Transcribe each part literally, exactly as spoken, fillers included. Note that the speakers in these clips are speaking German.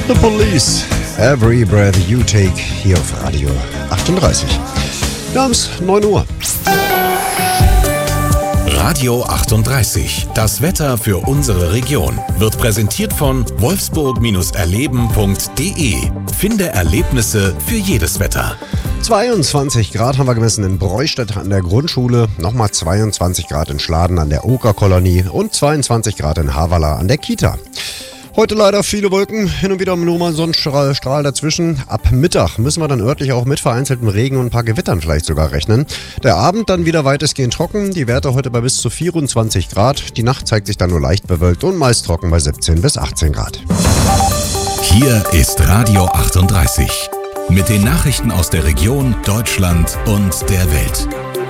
The Police, Every Breath You Take, hier auf Radio achtunddreißig. Wir haben es neun Uhr. Radio achtunddreißig, das Wetter für unsere Region, wird präsentiert von wolfsburg erleben punkt de. Finde Erlebnisse für jedes Wetter. zweiundzwanzig Grad haben wir gemessen in Breustedt an der Grundschule, nochmal zweiundzwanzig Grad in Schladen an der Okerkolonie und zweiundzwanzig Grad in Havala an der Kita. Heute leider viele Wolken, hin und wieder nur mal so ein Sonnenstrahl Strahl dazwischen. Ab Mittag müssen wir dann örtlich auch mit vereinzeltem Regen und ein paar Gewittern vielleicht sogar rechnen. Der Abend dann wieder weitestgehend trocken, die Werte heute bei bis zu vierundzwanzig Grad. Die Nacht zeigt sich dann nur leicht bewölkt und meist trocken bei siebzehn bis achtzehn Grad. Hier ist Radio achtunddreißig mit den Nachrichten aus der Region, Deutschland und der Welt.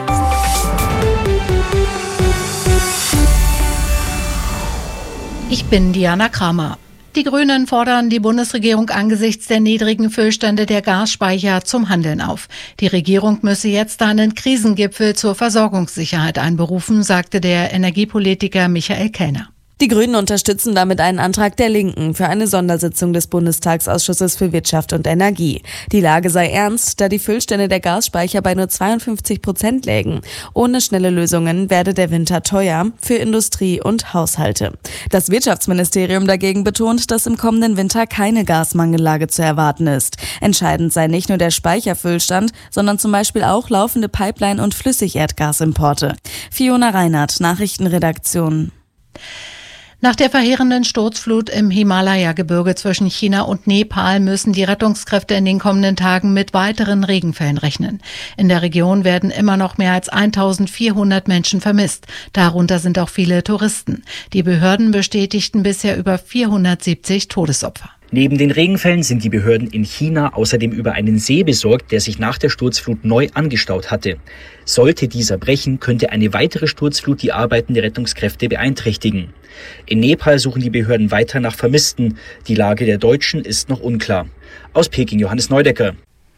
Ich bin Diana Kramer. Die Grünen fordern die Bundesregierung angesichts der niedrigen Füllstände der Gasspeicher zum Handeln auf. Die Regierung müsse jetzt einen Krisengipfel zur Versorgungssicherheit einberufen, sagte der Energiepolitiker Michael Kellner. Die Grünen unterstützen damit einen Antrag der Linken für eine Sondersitzung des Bundestagsausschusses für Wirtschaft und Energie. Die Lage sei ernst, da die Füllstände der Gasspeicher bei nur zweiundfünfzig Prozent lägen. Ohne schnelle Lösungen werde der Winter teuer für Industrie und Haushalte. Das Wirtschaftsministerium dagegen betont, dass im kommenden Winter keine Gasmangellage zu erwarten ist. Entscheidend sei nicht nur der Speicherfüllstand, sondern zum Beispiel auch laufende Pipeline- und Flüssigerdgasimporte. Fiona Reinhardt, Nachrichtenredaktion. Nach der verheerenden Sturzflut im Himalaya-Gebirge zwischen China und Nepal müssen die Rettungskräfte in den kommenden Tagen mit weiteren Regenfällen rechnen. In der Region werden immer noch mehr als eintausendvierhundert Menschen vermisst. Darunter sind auch viele Touristen. Die Behörden bestätigten bisher über vierhundertsiebzig Todesopfer. Neben den Regenfällen sind die Behörden in China außerdem über einen See besorgt, der sich nach der Sturzflut neu angestaut hatte. Sollte dieser brechen, könnte eine weitere Sturzflut die Arbeiten der Rettungskräfte beeinträchtigen. In Nepal suchen die Behörden weiter nach Vermissten. Die Lage der Deutschen ist noch unklar. Aus Peking Johannes Neudecker.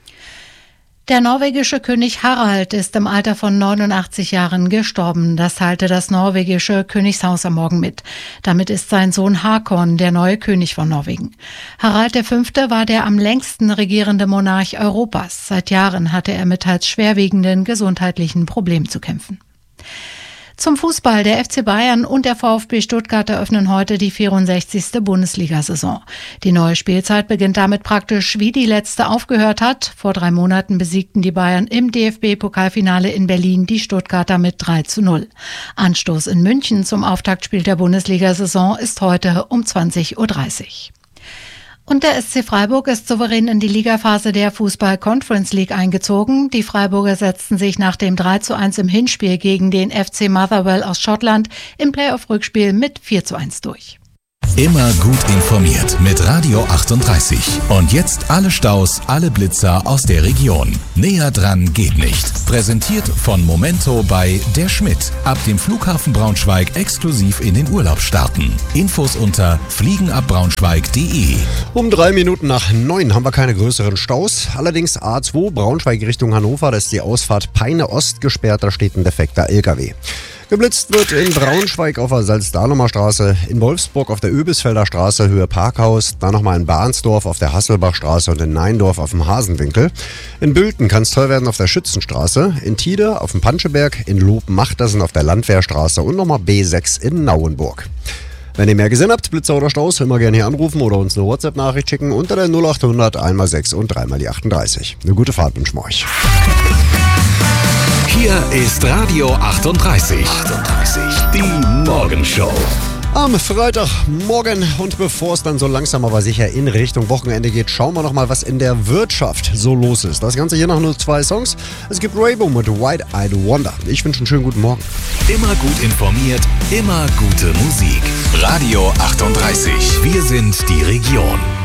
Der norwegische König Harald ist im Alter von neunundachtzig Jahren gestorben. Das teilte das norwegische Königshaus am Morgen mit. Damit ist sein Sohn Hakon der neue König von Norwegen. Harald der Fünfte war der am längsten regierende Monarch Europas. Seit Jahren hatte er mit teils schwerwiegenden gesundheitlichen Problemen zu kämpfen. Zum Fußball. Der F C Bayern und der VfB Stuttgart eröffnen heute die vierundsechzigste Bundesliga-Saison. Die neue Spielzeit beginnt damit praktisch, wie die letzte aufgehört hat. Vor drei Monaten besiegten die Bayern im D F B-Pokalfinale in Berlin die Stuttgarter mit drei zu null. Anstoß in München zum Auftaktspiel der Bundesliga-Saison ist heute um zwanzig Uhr dreißig. Und der S C Freiburg ist souverän in die Ligaphase der Fußball-Conference League eingezogen. Die Freiburger setzten sich nach dem drei zu eins im Hinspiel gegen den F C Motherwell aus Schottland im Playoff-Rückspiel mit vier zu eins durch. Immer gut informiert mit Radio achtunddreißig. Und jetzt alle Staus, alle Blitzer aus der Region. Näher dran geht nicht. Präsentiert von Momento bei Der Schmidt. Ab dem Flughafen Braunschweig exklusiv in den Urlaub starten. Infos unter fliegenabbraunschweig punkt de. Um drei Minuten nach neun haben wir keine größeren Staus. Allerdings A zwei Braunschweig Richtung Hannover, da ist die Ausfahrt Peine Ost gesperrt, da steht ein defekter L K W. Geblitzt wird in Braunschweig auf der Salzdahlumer Straße, in Wolfsburg auf der Öbisfelder Straße Höhe Parkhaus, dann nochmal in Bahnsdorf auf der Hasselbachstraße und in Neindorf auf dem Hasenwinkel. In Bülten kann es toll werden auf der Schützenstraße, in Tide auf dem Panscheberg, in Lob-Machtersen auf der Landwehrstraße und nochmal B sechs in Nauenburg. Wenn ihr mehr gesehen habt, Blitzer oder Staus, immer gerne hier anrufen oder uns eine WhatsApp-Nachricht schicken unter der null acht hundert einmal sechs und dreimal die achtunddreißig. Eine gute Fahrt wünschen wir euch. Hier ist Radio achtunddreißig. achtunddreißig, die Morgenshow. Am Freitagmorgen und bevor es dann so langsam aber sicher in Richtung Wochenende geht, schauen wir noch mal, was in der Wirtschaft so los ist. Das Ganze hier nach nur zwei Songs. Es gibt Rainbow mit White Eyed Wonder. Ich wünsche einen schönen guten Morgen. Immer gut informiert, immer gute Musik. Radio achtunddreißig. Wir sind die Region.